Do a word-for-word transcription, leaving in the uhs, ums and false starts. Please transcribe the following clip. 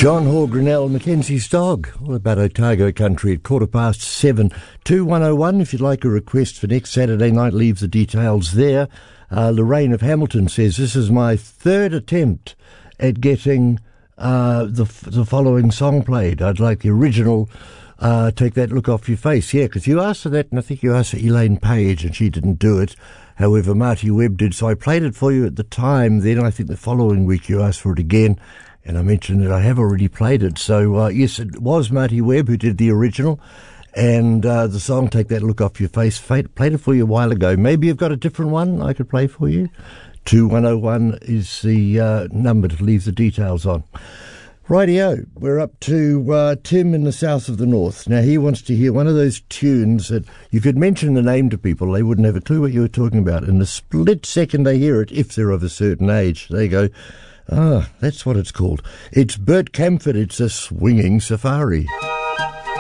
John Hall, Grinnell, Mackenzie's Dog, all about Otago country at quarter past seven. two one oh one, if you'd like a request for next Saturday night, leave the details there. Uh, Lorraine of Hamilton says, this is my third attempt at getting uh, the the following song played. I'd like the original, uh, Take That Look Off Your Face. Yeah, because you asked for that, and I think you asked for Elaine Page, and she didn't do it. However, Marty Webb did, so I played it for you at the time. Then I think the following week you asked for it again. And I mentioned that I have already played it. So, uh, yes, it was Marty Webb who did the original. And uh, the song, Take That Look Off Your Face, played it for you a while ago. Maybe you've got a different one I could play for you. two one oh one is the uh, number to leave the details on. Rightio, we're up to uh, Tim in the south of the north. Now, he wants to hear one of those tunes that you could mention the name to people. They wouldn't have a clue what you were talking about. In the split second they hear it, if they're of a certain age, they go, ah, that's what it's called. It's Bert Camford. It's a swinging safari.